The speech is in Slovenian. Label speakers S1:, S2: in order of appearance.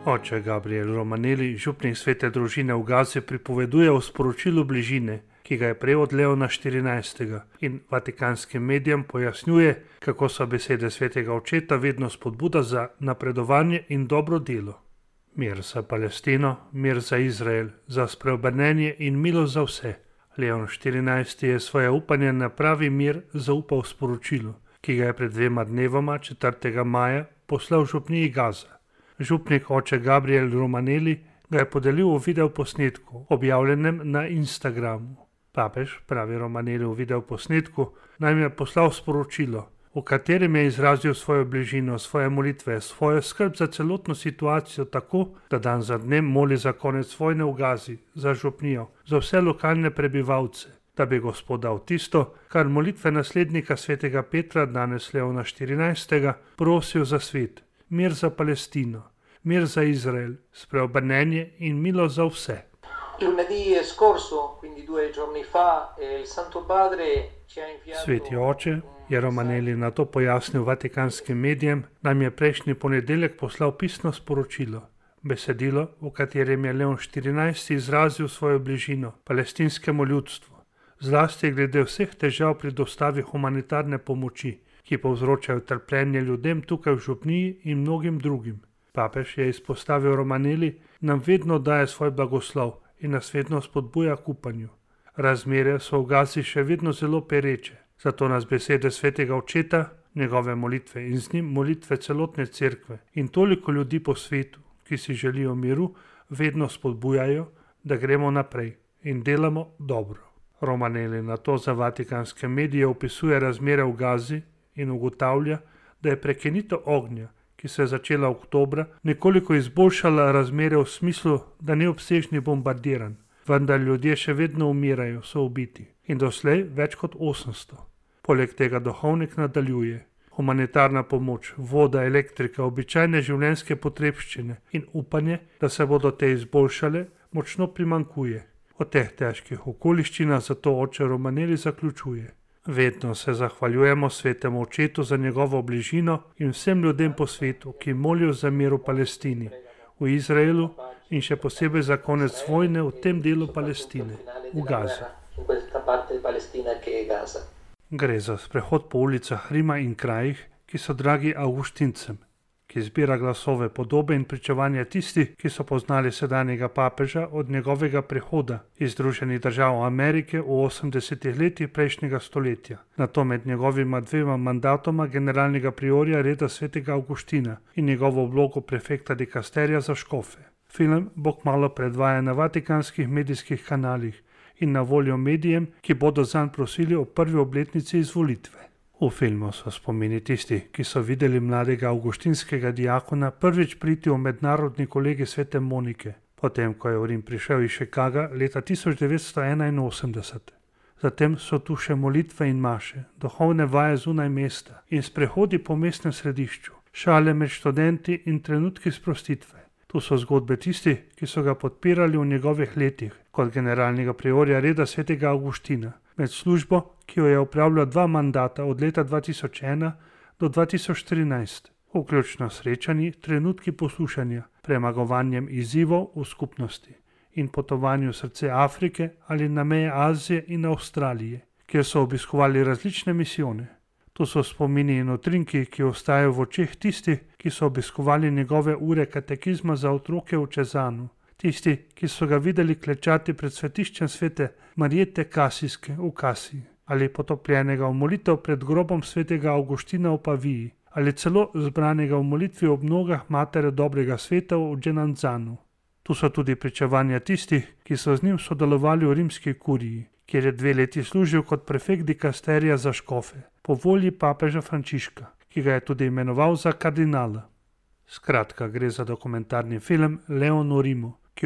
S1: Oče Gabriel Romanelli, župnik Svete družine v Gazi, pripoveduje o sporočilu bližine, ki ga je prejel od Leona 14. in vatikanskim medijem pojasnjuje, kako so besede svetega očeta vedno spodbuda za napredovanje in dobro delo. Mir za Palestino, mir za Izrael, za spreobrnenje in milost za vse. Leon 14. je svoje upanje na pravi mir zaupal v sporočilu, ki ga je pred 2 dnevoma, 4. maja, poslal župniji Gaza. Župnik oče Gabriel Romanelli ga je podelil v videoposnetku, objavljenem na Instagramu. Papež, pravi Romanelli v videoposnetku, nam je poslal sporočilo, v katerem je izrazil svojo bližino, svoje molitve, svojo skrb za celotno situacijo tako, da dan za dnem moli za konec vojne v Gazi, za župnijo, za vse lokalne prebivalce, da bi Gospod dal tisto, kar molitve naslednika svetega Petra, danes Leona 14. prosil za svet, mir za Palestino, mir za Izrael, spreobrnenje in milost za vse. Sveti oče, je Romanelli na to pojasnil vatikanskim medijem, nam je prejšnji ponedeljek poslal pisno sporočilo, besedilo, v katerem je Leon 14. izrazil svojo bližino palestinskemu ljudstvu, zlasti glede vseh težav pri dostavi humanitarne pomoči, ki povzročajo trpljenje ljudem tukaj v župniji in mnogim drugim. Papež je izpostavil Romanelli, nam vedno daje svoj blagoslov in nas vedno spodbuja k upanju. Razmere so v Gazi še vedno zelo pereče, zato nas besede svetega očeta, njegove molitve in z njim molitve celotne cerkve in toliko ljudi po svetu, ki si želijo miru, vedno spodbujajo, da gremo naprej in delamo dobro. Romanelli na to za vatikanske medije opisuje razmere v Gazi in ugotavlja, da je prekinitev ognja, ki se je začela oktobra, nekoliko izboljšala razmere v smislu, da ni obsežnih bombardiranj, vendar ljudje še vedno umirajo, so ubiti in doslej več kot 800. Poleg tega duhovnik nadaljuje. Humanitarna pomoč, voda, elektrika, običajne življenjske potrebščine in upanje, da se bodo te izboljšale, močno primanjkuje. O teh težkih okoliščinah zato oče Romanelli zaključuje. Vedno se zahvaljujemo svetemu očetu za njegovo bližino in vsem ljudem po svetu, ki molijo za mir v Palestini, v Izraelu in še posebej za konec vojne v tem delu Palestine, v Gazi. Gre za sprehod po ulicah Rima in krajih, ki so dragi avguštincem, ki zbira glasove, podobe in pričevanja tistih, ki so poznali sedanjega papeža od njegovega prihoda iz Združenih držav Amerike v 80. letih prejšnjega stoletja, nato med njegovima 2 mandatoma generalnega priorja reda svetega Avguština in njegovo vlogo prefekta dikasterija za škofe. Film bo kmalu predvajan na vatikanskih medijskih kanalih in na voljo medijem, ki bodo zanj prosili o prvi obletnici izvolitve. V filmu so spomini tisti, ki so videli mladega avguštinskega diakona prvič priti v mednarodni kolegij svete Monike, potem ko je v Rim prišel iz Chicaga leta 1981. Zatem so tu še molitve in maše, duhovne vaje zunaj mesta in sprehodi po mestnem središču, šale med študenti in trenutki sprostitve. Tu so zgodbe tistih, ki so ga podpirali v njegovih letih kot generalnega priorja reda svetega Avguština, med službo, ki jo je opravljal 2 mandata od leta 2001 do 2013, vključno srečanji, trenutki poslušanja, premagovanjem izzivov v skupnosti in potovanju v srce Afrike ali na meje Azije in Avstralije, kjer so obiskovali različne misijone. To so spomini in utrinki, ki ostajajo v očeh tistih, ki so obiskovali njegove ure katekizma za otroke v Čezanu, tisti, ki so ga videli klečati pred svetiščem svete Marjete Kasijske v Kasiji, ali potopljenega v molitev pred grobom svetega Avguština v Paviji, ali celo zbranega v molitvi ob nogah matere dobrega sveta v Dženanzanu. Tu so tudi pričevanja tistih, ki so z njim sodelovali v rimski kuriji, kjer je 2 leti služil kot prefekt dikasterija za škofe, po volji papeža Frančiška, ki ga je tudi imenoval za kardinala. Skratka, gre za dokumentarni film Leon v Rimu,